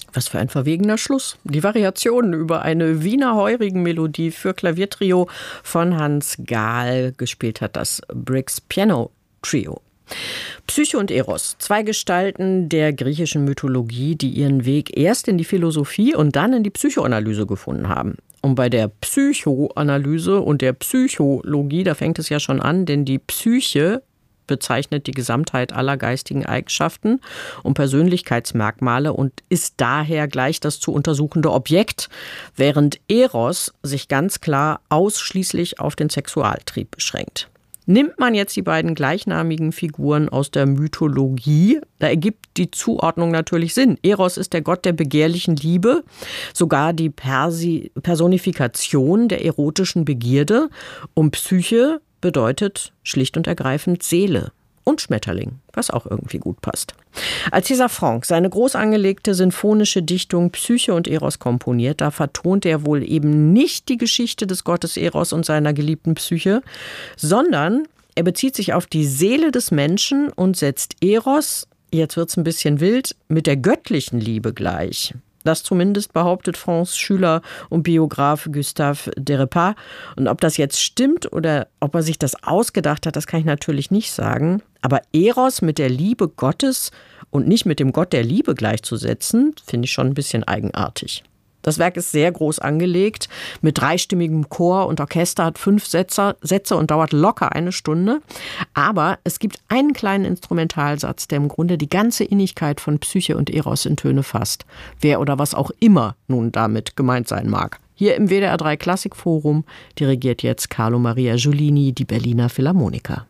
Was für ein verwegener Schluss. Die Variationen über eine Wiener Heurigen-Melodie für Klaviertrio von Hans Gahl. Gespielt hat das Briggs Piano Trio. Psyche und Eros, zwei Gestalten der griechischen Mythologie, die ihren Weg erst in die Philosophie und dann in die Psychoanalyse gefunden haben. Und bei der Psychoanalyse und der Psychologie, da fängt es ja schon an, denn die Psyche bezeichnet die Gesamtheit aller geistigen Eigenschaften und Persönlichkeitsmerkmale und ist daher gleich das zu untersuchende Objekt, während Eros sich ganz klar ausschließlich auf den Sexualtrieb beschränkt. Nimmt man jetzt die beiden gleichnamigen Figuren aus der Mythologie, da ergibt die Zuordnung natürlich Sinn. Eros ist der Gott der begehrlichen Liebe, sogar die Personifikation der erotischen Begierde, und Psyche bedeutet schlicht und ergreifend Seele und Schmetterling, was auch irgendwie gut passt. Als César Franck seine groß angelegte sinfonische Dichtung Psyche und Eros komponiert, da vertont er wohl eben nicht die Geschichte des Gottes Eros und seiner geliebten Psyche, sondern er bezieht sich auf die Seele des Menschen und setzt Eros, jetzt wird's ein bisschen wild, mit der göttlichen Liebe gleich. Das zumindest behauptet Francs Schüler und Biograf Gustave Derepas. Und ob das jetzt stimmt oder ob er sich das ausgedacht hat, das kann ich natürlich nicht sagen. Aber Eros mit der Liebe Gottes und nicht mit dem Gott der Liebe gleichzusetzen, finde ich schon ein bisschen eigenartig. Das Werk ist sehr groß angelegt, mit dreistimmigem Chor und Orchester, hat 5 Sätze und dauert locker 1 Stunde. Aber es gibt einen kleinen Instrumentalsatz, der im Grunde die ganze Innigkeit von Psyche und Eros in Töne fasst. Wer oder was auch immer nun damit gemeint sein mag. Hier im WDR 3 Klassikforum dirigiert jetzt Carlo Maria Giulini die Berliner Philharmoniker.